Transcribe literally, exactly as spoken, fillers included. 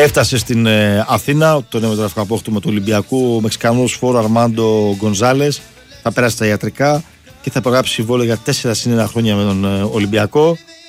Έφτασε στην ε, Αθήνα, τον μεταγραφικό απόκτημα του Ολυμπιακού, ο Μεξικανός φόρο Αρμάντο Γκονζάλες. Θα πέρασε τα ιατρικά και θα υπογράψει συμβόλαιο για τέσσερα συν ένα χρόνια με τον ε, Ολυμπιακό.